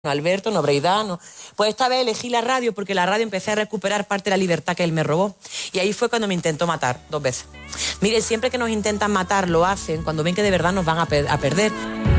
Alberto, no Breidán, no. Pues esta vez elegí la radio porque la radio empecé a recuperar parte de la libertad que él me robó. Y ahí fue cuando me intentó matar, 2 veces. Miren, siempre que nos intentan matar, lo hacen cuando ven que de verdad nos van a perder.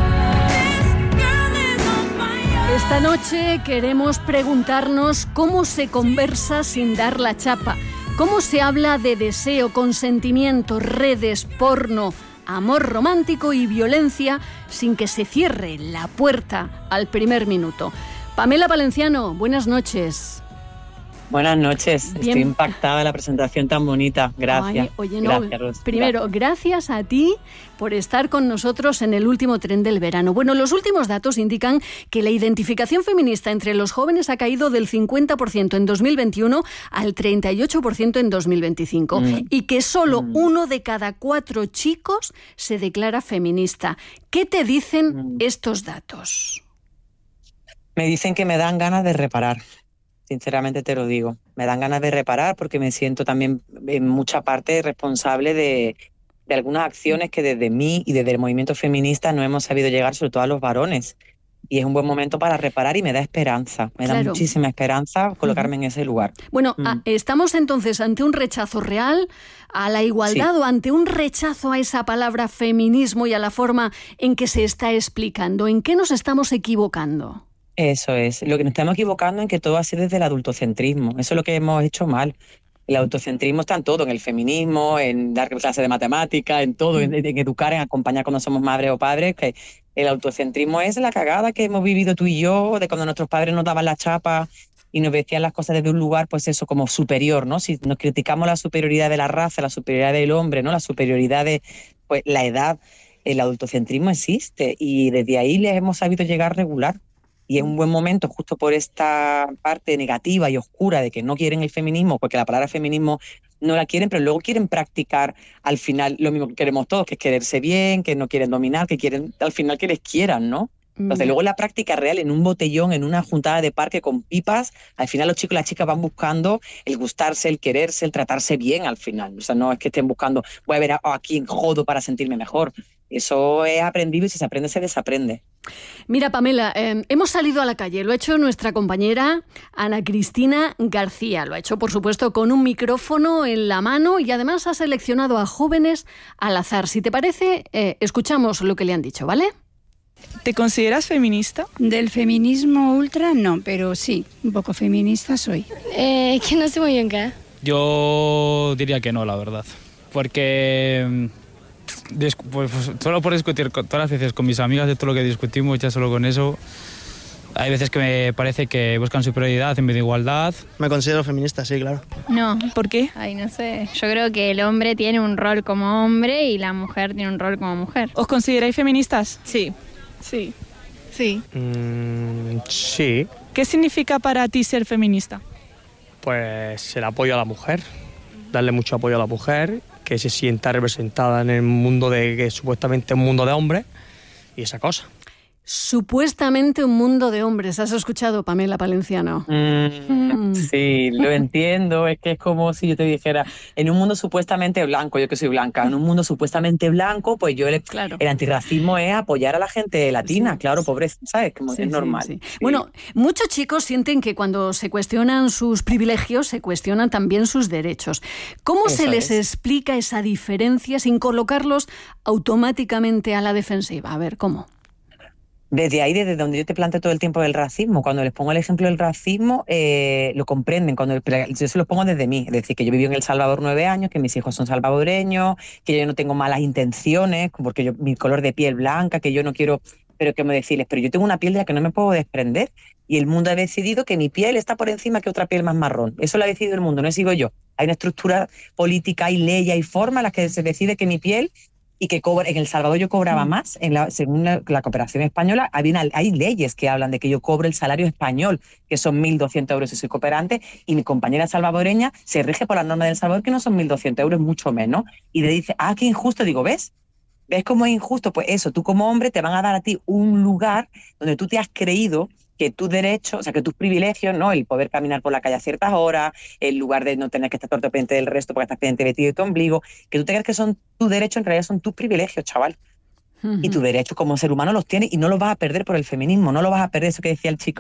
Esta noche queremos preguntarnos cómo se conversa sin dar la chapa. ¿Cómo se habla de deseo, consentimiento, redes, porno, amor romántico y violencia sin que se cierre la puerta al primer minuto? Pamela Valenciano, buenas noches. Buenas noches, Bien. Estoy impactada de la presentación tan bonita, gracias. Ay, oye, no, gracias, Ros. primero, gracias a ti por estar con nosotros en el último tren del verano. Bueno, los últimos datos indican que la identificación feminista entre los jóvenes ha caído del 50% en 2021 al 38% en 2025 y que solo 1 de cada 4 chicos se declara feminista. ¿Qué te dicen estos datos? Me dicen que me dan ganas de reparar. Sinceramente te lo digo, me dan ganas de reparar porque me siento también en mucha parte responsable de algunas acciones que desde mí y desde el movimiento feminista no hemos sabido llegar, sobre todo a los varones. Y es un buen momento para reparar y me da esperanza, me da muchísima esperanza colocarme en ese lugar. Bueno, ¿estamos entonces ante un rechazo real a la igualdad o ante un rechazo a esa palabra feminismo y a la forma en que se está explicando? ¿En qué nos estamos equivocando? Eso es, lo que nos estamos equivocando en que todo ha sido desde el adultocentrismo, eso es lo que hemos hecho mal. El adultocentrismo está en todo, en el feminismo, en dar clases de matemáticas, en todo, en educar, en acompañar cuando somos madres o padres, que el adultocentrismo es la cagada que hemos vivido tú y yo, de cuando nuestros padres nos daban la chapa y nos decían las cosas desde un lugar, pues eso, como superior, ¿no? Si nos criticamos la superioridad de la raza, la superioridad del hombre, ¿no? La superioridad de pues, la edad, el adultocentrismo existe y desde ahí les hemos sabido llegar regular. Y es un buen momento, justo por esta parte negativa y oscura de que no quieren el feminismo, porque la palabra feminismo no la quieren, pero luego quieren practicar al final lo mismo que queremos todos, que es quererse bien, que no quieren dominar, que quieren al final que les quieran, ¿no? Entonces luego la práctica real en un botellón, en una juntada de parque con pipas, al final los chicos y las chicas van buscando el gustarse, el quererse, el tratarse bien al final. O sea, no es que estén buscando, voy a ver a quién jodo para sentirme mejor. Eso es aprendido y si se aprende, se desaprende. Mira, Pamela, hemos salido a la calle, lo ha hecho nuestra compañera Ana Cristina García, lo ha hecho por supuesto con un micrófono en la mano y además ha seleccionado a jóvenes al azar. Si te parece, escuchamos lo que le han dicho, ¿vale? ¿Te consideras feminista? Del feminismo ultra no, pero sí, un poco feminista soy. Que no sé muy bien qué. Yo diría que no, la verdad, porque pues, solo por discutir todas las veces con mis amigas de todo lo que discutimos, ya solo con eso, hay veces que me parece que buscan superioridad en vez de igualdad. Me considero feminista, sí, claro. No. ¿Por qué? Ay, no sé. Yo creo que el hombre tiene un rol como hombre y la mujer tiene un rol como mujer. ¿Os consideráis feministas? Sí. Sí. Sí. Sí. ¿Qué significa para ti ser feminista? Pues el apoyo a la mujer, darle mucho apoyo a la mujer, que se sienta representada en el mundo que supuestamente es un mundo de hombres y esa cosa. Supuestamente un mundo de hombres. ¿Has escuchado, Pamela Valenciano? Sí, lo entiendo. Es que es como si yo te dijera, en un mundo supuestamente blanco, yo que soy blanca, en un mundo supuestamente blanco, pues yo el antirracismo es apoyar a la gente latina, claro, pobreza, ¿sabes? Como es normal. Sí. Bueno, muchos chicos sienten que cuando se cuestionan sus privilegios, se cuestionan también sus derechos. ¿Cómo se les explica esa diferencia sin colocarlos automáticamente a la defensiva? A ver, ¿cómo? Desde ahí, desde donde yo te planteo todo el tiempo del racismo, cuando les pongo el ejemplo del racismo, lo comprenden. Yo se los pongo desde mí, es decir, que yo viví en El Salvador 9 años, que mis hijos son salvadoreños, que yo no tengo malas intenciones, porque mi color de piel blanca, que yo no quiero, pero que me decirles, pero yo tengo una piel de la que no me puedo desprender y el mundo ha decidido que mi piel está por encima que otra piel más marrón. Eso lo ha decidido el mundo, no sigo yo. Hay una estructura política, hay leyes, hay formas en las que se decide que mi piel y que en El Salvador yo cobraba más, según la cooperación española, hay leyes que hablan de que yo cobro el salario español, que son 1.200 euros si soy cooperante, y mi compañera salvadoreña se rige por las normas del Salvador, que no son 1.200 euros, mucho menos, y le dice, qué injusto. Digo, ¿ves cómo es injusto? Pues eso, tú como hombre te van a dar a ti un lugar donde tú te has creído que tus derechos, o sea, que tus privilegios, ¿no? El poder caminar por la calle a ciertas horas, el lugar de no tener que estar todo pendiente del resto porque estás pendiente vestido de tu ombligo, que tú te crees que son tus derechos, en realidad son tus privilegios, chaval. Y tus derechos como ser humano los tienes y no los vas a perder por el feminismo, no lo vas a perder, eso que decía el chico